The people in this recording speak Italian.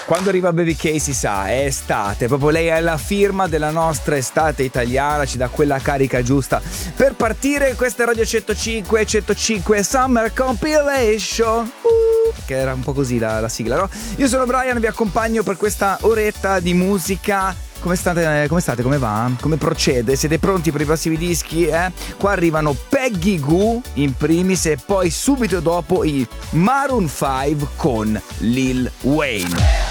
Quando arriva Baby K si sa, è estate, proprio lei è la firma della nostra estate italiana, ci dà quella carica giusta per partire. Questa è Radio 105 Summer Compilation, che era un po' così la sigla, no? Io sono Brian, vi accompagno per questa oretta di musica. Come state? Come va? Come procede? Siete pronti per i prossimi dischi? Qua arrivano Peggy Gou in primis e poi subito dopo i Maroon 5 con Lil Wayne.